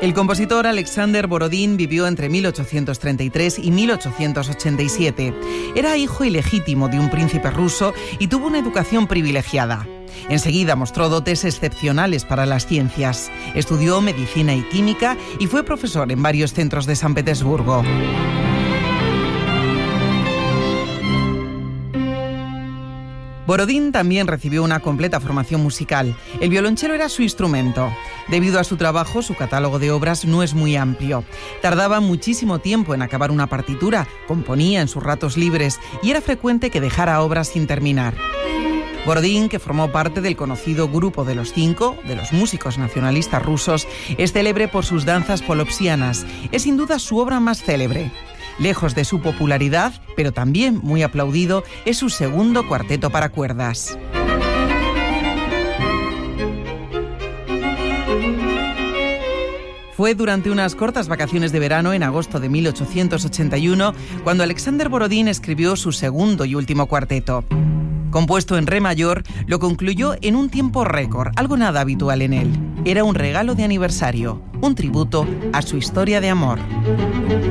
El compositor Alexander Borodín vivió entre 1833 y 1887. Era hijo ilegítimo de un príncipe ruso y tuvo una educación privilegiada. Enseguida mostró dotes excepcionales para las ciencias. Estudió medicina y química y fue profesor en varios centros de San Petersburgo. Borodín también recibió una completa formación musical. El violonchelo era su instrumento. Debido a su trabajo, su catálogo de obras no es muy amplio. Tardaba muchísimo tiempo en acabar una partitura, componía en sus ratos libres y era frecuente que dejara obras sin terminar. Borodín, que formó parte del conocido Grupo de los Cinco, de los músicos nacionalistas rusos, es célebre por sus danzas polopsianas. Es sin duda su obra más célebre. Lejos de su popularidad, pero también muy aplaudido, es su segundo cuarteto para cuerdas. Fue durante unas cortas vacaciones de verano en agosto de 1881 cuando Alexander Borodín escribió su segundo y último cuarteto. Compuesto en re mayor, lo concluyó en un tiempo récord, algo nada habitual en él. Era un regalo de aniversario, un tributo a su historia de amor.